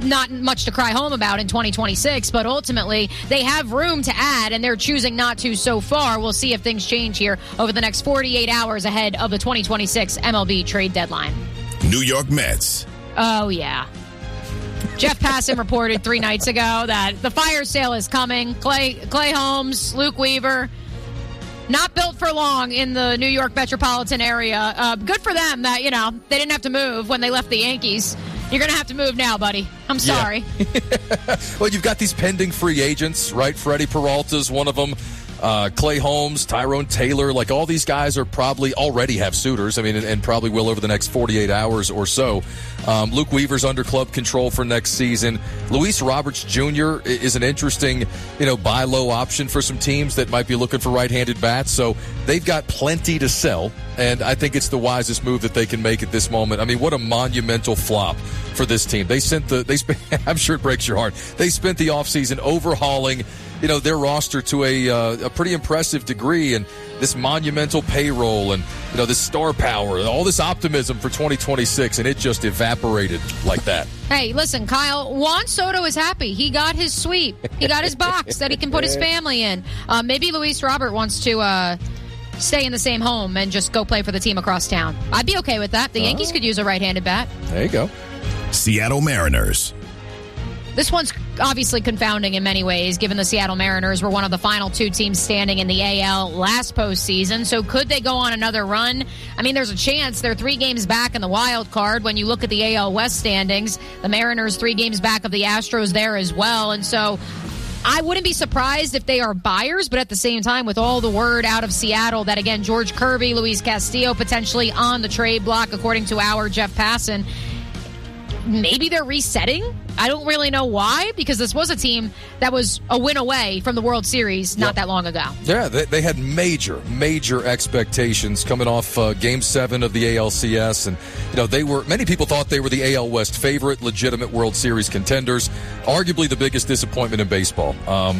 not much to cry home about in 2026, but ultimately they have room to add, and they're choosing not to so far. We'll see if things change here over the next 48 hours ahead of the 2026 MLB trade deadline. New York Mets. Oh, yeah. Jeff Passan reported 3 nights ago that the fire sale is coming. Clay Holmes, Luke Weaver, not built for long in the New York metropolitan area. Good for them that, they didn't have to move when they left the Yankees. You're going to have to move now, buddy. I'm sorry. Yeah. Well, you've got these pending free agents, right? Freddie Peralta's one of them. Clay Holmes, Tyrone Taylor, like all these guys are probably already have suitors. I mean, and probably will over the next 48 hours or so. Luke Weaver's under club control for next season. Luis Roberts Jr. is an interesting, buy low option for some teams that might be looking for right-handed bats. So they've got plenty to sell, and I think it's the wisest move that they can make at this moment. I mean, what a monumental flop for this team. I'm sure it breaks your heart. They spent the offseason overhauling their roster to a pretty impressive degree, and this monumental payroll and, this star power, all this optimism for 2026, and it just evaporated like that. Hey, listen, Kyle, Juan Soto is happy. He got his suite. He got his box that he can put his family in. Maybe Luis Robert wants to stay in the same home and just go play for the team across town. I'd be okay with that. The Yankees could use a right-handed bat. There you go. Seattle Mariners. This one's obviously confounding in many ways, given the Seattle Mariners were one of the final 2 teams standing in the AL last postseason. So could they go on another run? I mean, there's a chance. They're 3 games back in the wild card. When you look at the AL West standings, the Mariners 3 games back of the Astros there as well. And so I wouldn't be surprised if they are buyers, but at the same time, with all the word out of Seattle that, again, George Kirby, Luis Castillo potentially on the trade block, according to our Jeff Passan, maybe they're resetting. I don't really know why, because this was a team that was a win away from the World Series not that long ago. Yeah, they had major expectations coming off Game 7 of the ALCS, and many people thought they were the AL West favorite, legitimate World Series contenders, arguably the biggest disappointment in baseball.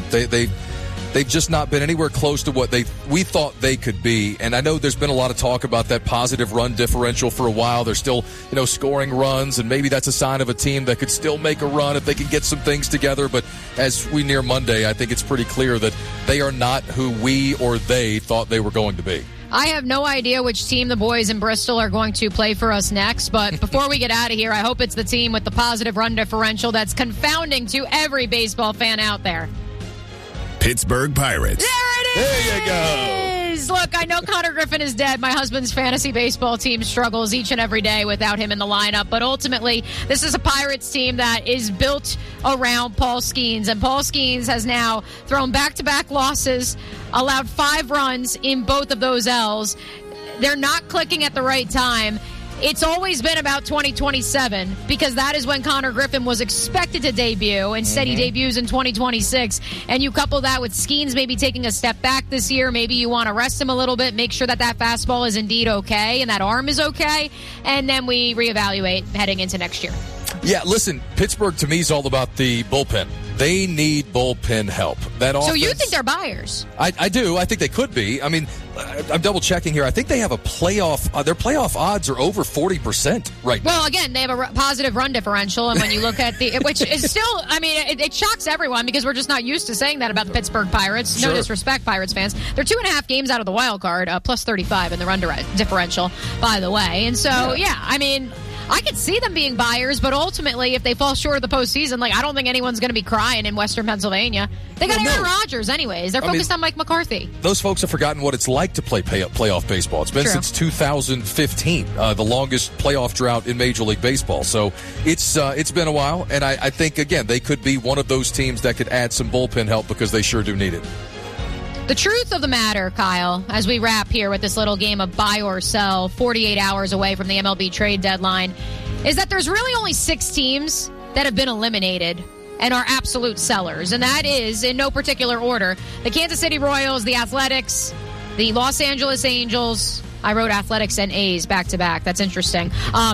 They've just not been anywhere close to what we thought they could be. And I know there's been a lot of talk about that positive run differential for a while. They're still, scoring runs, and maybe that's a sign of a team that could still make a run if they can get some things together. But as we near Monday, I think it's pretty clear that they are not who we or they thought they were going to be. I have no idea which team the boys in Bristol are going to play for us next, but before we get out of here, I hope it's the team with the positive run differential that's confounding to every baseball fan out there. Pittsburgh Pirates. There it is! There you go. Look, I know Connor Griffin is dead. My husband's fantasy baseball team struggles each and every day without him in the lineup. But ultimately, this is a Pirates team that is built around Paul Skeens. And Paul Skeens has now thrown back-to-back losses, allowed 5 runs in both of those L's. They're not clicking at the right time. It's always been about 2027 because that is when Connor Griffin was expected to debut. Instead, he debuts in 2026. And you couple that with Skeens maybe taking a step back this year. Maybe you want to rest him a little bit, make sure that fastball is indeed okay and that arm is okay. And then we reevaluate heading into next year. Yeah, listen, Pittsburgh to me is all about the bullpen. They need bullpen help. So you think they're buyers? I do. I think they could be. I mean, I'm double checking here. I think they have a playoff. Their playoff odds are over 40% right now. Well, again, they have a positive run differential, and when you look at which is still, I mean, it shocks everyone because we're just not used to saying that about the Pittsburgh Pirates. No disrespect, Pirates fans. They're 2.5 games out of the wild card, plus 35 in the run differential, by the way. And so, I mean, I could see them being buyers, but ultimately, if they fall short of the postseason, I don't think anyone's going to be crying in Western Pennsylvania. They got Aaron Rodgers anyways. They're focused on Mike McCarthy. Those folks have forgotten what it's like to play playoff baseball. It's been since 2015, the longest playoff drought in Major League Baseball. So it's been a while, and I think, again, they could be one of those teams that could add some bullpen help because they sure do need it. The truth of the matter, Kyle, as we wrap here with this little game of buy or sell, 48 hours away from the MLB trade deadline, is that there's really only 6 teams that have been eliminated and are absolute sellers. And that is, in no particular order, the Kansas City Royals, the Athletics, the Los Angeles Angels. I wrote Athletics and A's back-to-back. That's interesting.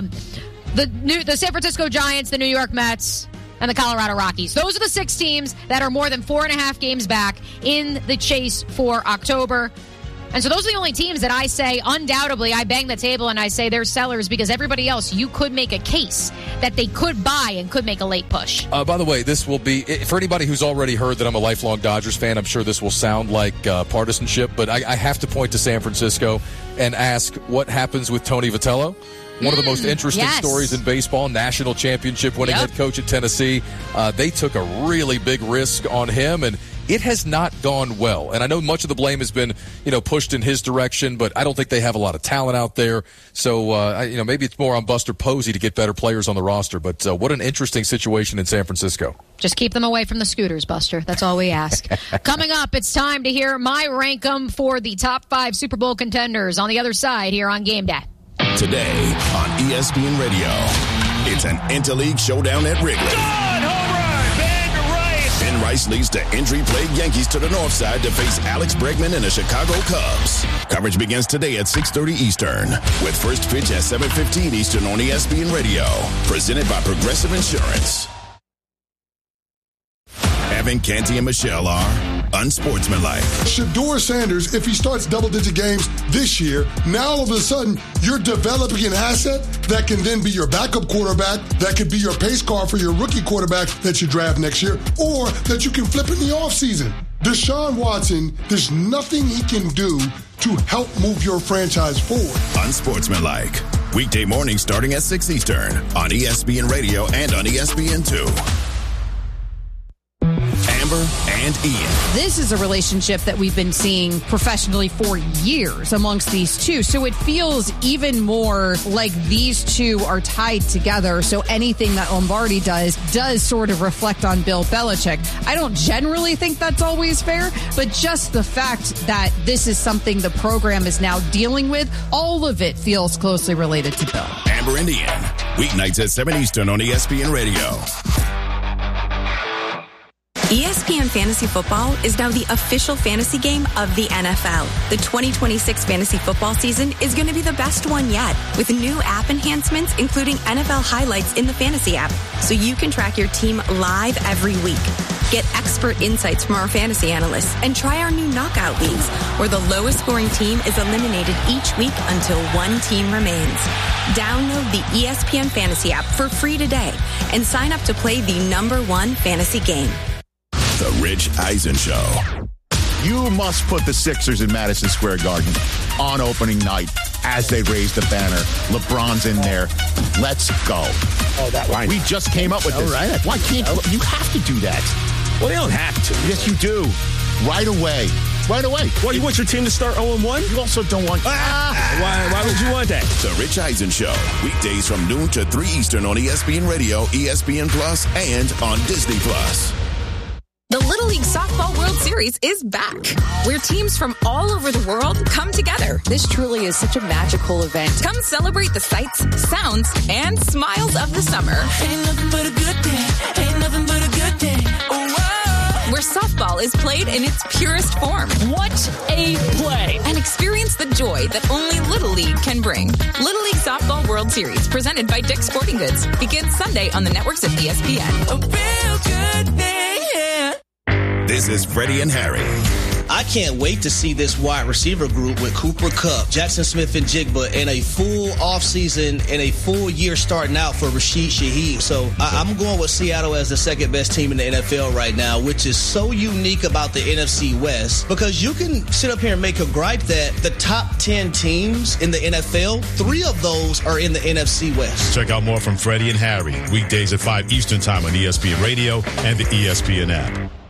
The San Francisco Giants, the New York Mets, and the Colorado Rockies. Those are the 6 teams that are more than 4.5 games back in the chase for October. And so those are the only teams that I say, undoubtedly, I bang the table and I say they're sellers, because everybody else, you could make a case that they could buy and could make a late push. By the way, this will be, for anybody who's already heard that I'm a lifelong Dodgers fan, I'm sure this will sound like partisanship, but I have to point to San Francisco and ask what happens with Tony Vitello. One of the most interesting stories in baseball, national championship winning head coach at Tennessee. They took a really big risk on him, and it has not gone well. And I know much of the blame has been, pushed in his direction, but I don't think they have a lot of talent out there. So, maybe it's more on Buster Posey to get better players on the roster. But what an interesting situation in San Francisco. Just keep them away from the scooters, Buster. That's all we ask. Coming up, it's time to hear my rank 'em for the top 5 Super Bowl contenders on the other side here on Game Day. Today on ESPN Radio, it's an interleague showdown at Wrigley. Ben Rice leads the injury-plagued Yankees to the north side to face Alex Bregman and the Chicago Cubs. Coverage begins today at 6:30 Eastern, with first pitch at 7:15 Eastern on ESPN Radio. Presented by Progressive Insurance. Evan, Canty, and Michelle are unsportsmanlike. Shedeur Sanders, if he starts double-digit games this year, now all of a sudden you're developing an asset that can then be your backup quarterback, that could be your pace car for your rookie quarterback that you draft next year, or that you can flip in the offseason. Deshaun Watson, there's nothing he can do to help move your franchise forward. Unsportsmanlike. Weekday mornings starting at 6 Eastern on ESPN Radio and on ESPN2. Amber and Ian. This is a relationship that we've been seeing professionally for years amongst these two. So it feels even more like these two are tied together. So anything that Lombardi does sort of reflect on Bill Belichick. I don't generally think that's always fair, but just the fact that this is something the program is now dealing with, all of it feels closely related to Bill. Amber and Ian. Weeknights at 7 Eastern on ESPN Radio. ESPN Fantasy Football is now the official fantasy game of the NFL. The 2026 fantasy football season is going to be the best one yet, with new app enhancements, including NFL highlights in the fantasy app, so you can track your team live every week. Get expert insights from our fantasy analysts and try our new knockout leagues, where the lowest scoring team is eliminated each week until one team remains. Download the ESPN Fantasy app for free today and sign up to play the #1 fantasy game. The Rich Eisen Show. You must put the Sixers in Madison Square Garden on opening night as they raise the banner. LeBron's in there. Let's go. Oh, that line. We just came up with this. Right. Why can't you have to do that? Well, they don't have to. Yes, you do. Right away. Right away. Well, you want your team to start 0-1? You also don't want... Why would you want that? The Rich Eisen Show. Weekdays from noon to 3 Eastern on ESPN Radio, ESPN Plus, and on Disney Plus. The Little League Softball World Series is back, where teams from all over the world come together. This truly is such a magical event. Come celebrate the sights, sounds, and smiles of the summer. Ain't nothing but a good day. Ain't nothing but a good day. Where softball is played in its purest form. What a play. And experience the joy that only Little League can bring. Little League Softball World Series, presented by Dick's Sporting Goods, begins Sunday on the networks of ESPN. A real good day, yeah. This is Freddie and Harry. I can't wait to see this wide receiver group with Cooper Kupp, Jackson Smith, and Jigba in a full offseason and a full year starting out for Rashid Shaheed. So I'm going with Seattle as the second best team in the NFL right now, which is so unique about the NFC West, because you can sit up here and make a gripe that the top 10 teams in the NFL, 3 of those are in the NFC West. Check out more from Freddie and Harry, weekdays at 5 Eastern Time on ESPN Radio and the ESPN app.